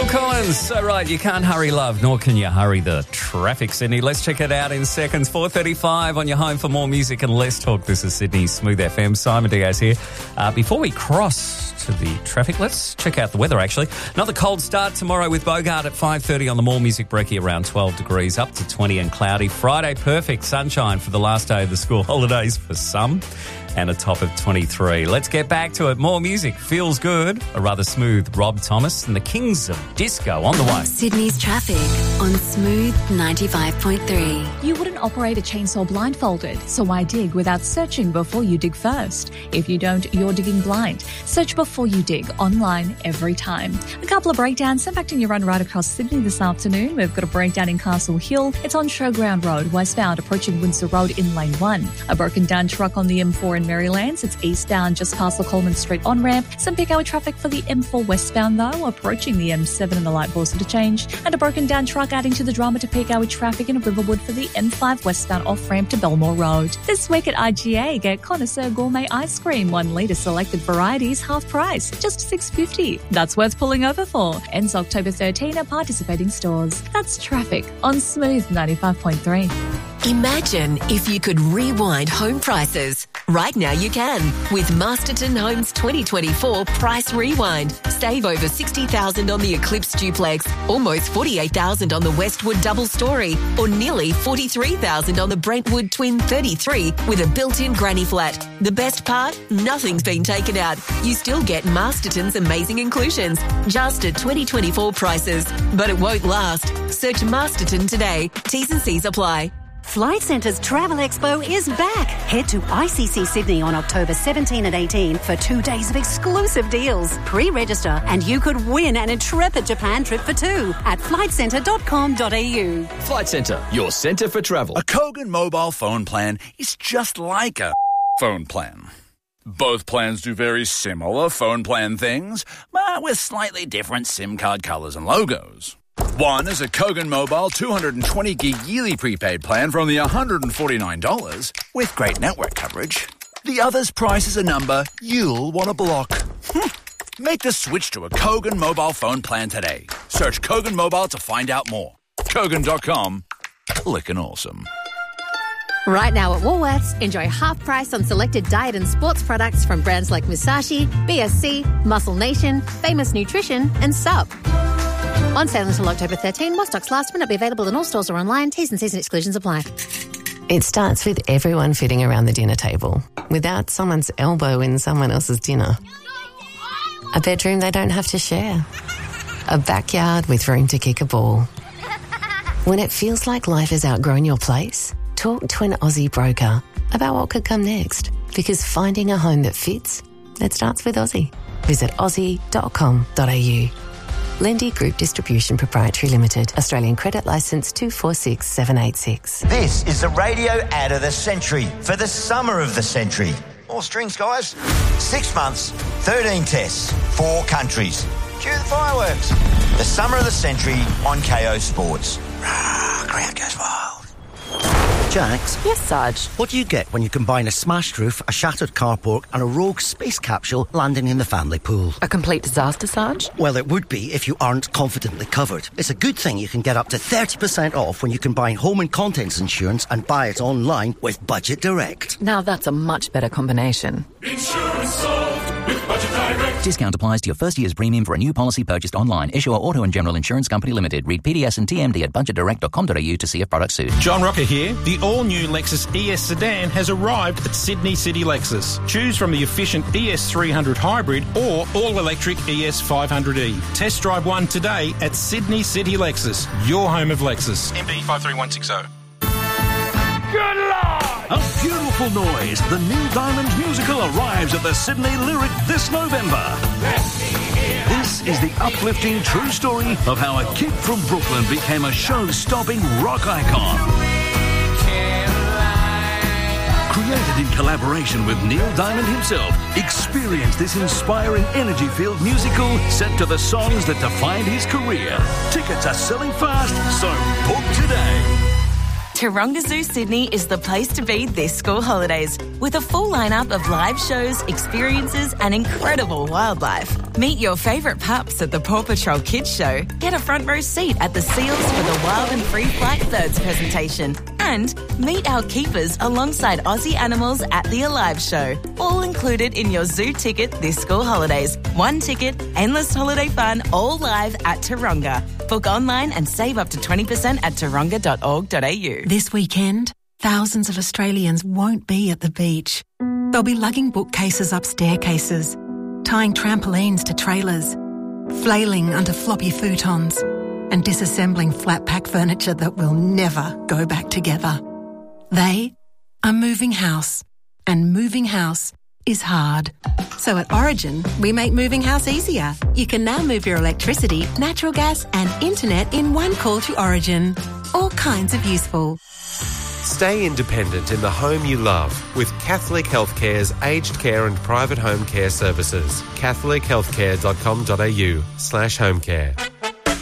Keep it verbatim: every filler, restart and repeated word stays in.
Collins, so right, you can't hurry love, nor can you hurry the traffic, Sydney. Let's check it out in seconds. four thirty-five on your home for more music and less talk. This is Sydney's Smooth F M. Simon Diaz here. Uh, before we cross to the traffic, let's check out the weather, actually. Another cold start tomorrow with Bogart at five thirty on the More Music Brekkie, around twelve degrees, up to twenty and cloudy. Friday, perfect sunshine for the last day of the school holidays for some, and a top of twenty-three. Let's get back to it. More music. Feels good. A rather smooth Rob Thomas and the Kings of Disco on the way. Sydney's traffic on Smooth ninety-five point three. You wouldn't operate a chainsaw blindfolded, so why dig without searching before you dig first? If you don't, you're digging blind. Search before you dig, online every time. A couple of breakdowns impacting your run right across Sydney this afternoon. We've got a breakdown in Castle Hill. It's on Showground Road, westbound, approaching Windsor Road in lane one. A broken down truck on the M four in Marylands. It's eastbound just past the Coleman Street on-ramp. Some peak hour traffic for the M four westbound though, approaching the M seven and the light Borsa to change. And a broken down truck adding to the drama to peak hour traffic in Riverwood for the M five westbound off-ramp to Belmore Road. This week at I G A, get Connoisseur Gourmet Ice Cream, one litre selected varieties, half price, just six dollars fifty. That's worth pulling over for. Ends October thirteenth at participating stores. That's traffic on Smooth ninety-five point three. Imagine if you could rewind home prices. Right now you can with Masterton Homes twenty twenty-four Price Rewind. Save over sixty thousand dollars on the Eclipse Duplex, almost forty-eight thousand dollars on the Westwood Double Story, or nearly forty-three thousand dollars on the Brentwood Twin thirty-three with a built-in granny flat. The best part? Nothing's been taken out. You still get Masterton's amazing inclusions, just at twenty twenty-four prices. But it won't last. Search Masterton today. T's and C's apply. Flight Centre's Travel Expo is back. Head to I C C Sydney on October seventeenth and eighteenth for two days of exclusive deals. Pre-register and you could win an intrepid Japan trip for two at flight centre dot com dot a u. Flight Centre, your centre for travel. A Kogan mobile phone plan is just like a phone plan. Both plans do very similar phone plan things, but with slightly different SIM card colours and logos. One is a Kogan Mobile two hundred twenty gig yearly prepaid plan for only one hundred forty-nine dollars with great network coverage. The other's price is a number you'll want to block. Make the switch to a Kogan mobile phone plan today. Search Kogan Mobile to find out more. Kogan dot com. Lickin' awesome. Right now at Woolworths, enjoy half price on selected diet and sports products from brands like Musashi, B S C, Muscle Nation, Famous Nutrition and Sup. On sale until October thirteenth. More stocks last. Will not be available in all stores or online. T's and C's and exclusions apply. It starts with everyone fitting around the dinner table without someone's elbow in someone else's dinner. A bedroom they don't have to share. A backyard with room to kick a ball. When it feels like life has outgrown your place, talk to an Aussie broker about what could come next. Because finding a home that fits, it starts with Aussie. Visit aussie dot com dot a u. Lendy Group Distribution Proprietary Limited. Australian Credit Licence two four six seven eight six. This is the radio ad of the century for the summer of the century. All strings, guys. Six months, thirteen tests, four countries. Cue the fireworks. The summer of the century on K O Sports. Rah, crowd goes wild. Jax? Yes, Sarge? What do you get when you combine a smashed roof, a shattered carport and a rogue space capsule landing in the family pool? A complete disaster, Sarge? Well, it would be if you aren't confidently covered. It's a good thing you can get up to thirty percent off when you combine home and contents insurance and buy it online with Budget Direct. Now that's a much better combination. Insurance solved with Budget Direct. Discount applies to your first year's premium for a new policy purchased online. Issuer Auto and General Insurance Company Limited. Read P D S and T M D at budget direct dot com dot a u to see if products suit. John Rocker here. The all-new Lexus E S sedan has arrived at Sydney City Lexus. Choose from the efficient E S three hundred Hybrid or all-electric E S five hundred E. Test drive one today at Sydney City Lexus, your home of Lexus. M B five three one six zero. Good Lord! A beautiful noise. The Neil Diamond musical arrives at the Sydney Lyric this November. This is the uplifting true story of how a kid from Brooklyn became a show-stopping rock icon. Created in collaboration with Neil Diamond himself, experience this inspiring, energy-filled musical set to the songs that defined his career. Tickets are selling fast, so book today. Taronga Zoo Sydney is the place to be this school holidays, with a full lineup of live shows, experiences and incredible wildlife. Meet your favourite pups at the Paw Patrol Kids Show, get a front row seat at the Seals for the Wild and Free Flight Birds presentation, and meet our keepers alongside Aussie animals at the Alive Show. All included in your zoo ticket this school holidays. One ticket, endless holiday fun, all live at Taronga. Book online and save up to twenty percent at taronga dot org dot a u. This weekend, thousands of Australians won't be at the beach. They'll be lugging bookcases up staircases, tying trampolines to trailers, flailing under floppy futons, and disassembling flat pack furniture that will never go back together. They are moving house, and moving house is hard. So at Origin, we make moving house easier. You can now move your electricity, natural gas and internet in one call to Origin. All kinds of useful. Stay independent in the home you love with Catholic Healthcare's aged care and private home care services. catholic healthcare dot com dot a u slash home care.